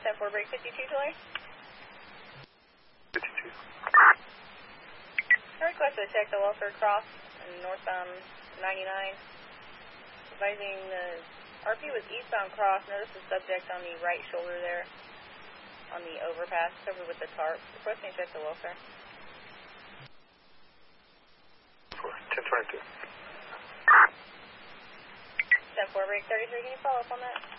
10-4, break 52, July. 52. I request to check the welfare cross and northbound 99. Advising the RP was eastbound cross. Notice the subject on the right shoulder there on the overpass covered with the tarp. Requesting to check the welfare. 10-22. 10-4, break 33. Can you follow up on that?